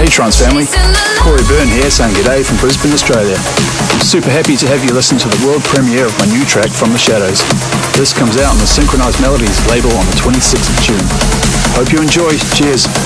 Hey Trance family, Corey Byrne here saying g'day from Brisbane, Australia. I'm super happy to have you listen to the world premiere of my new track, From the Shadows. This comes out on the Synchronized Melodies label on the 26th of June. Hope you enjoy. Cheers.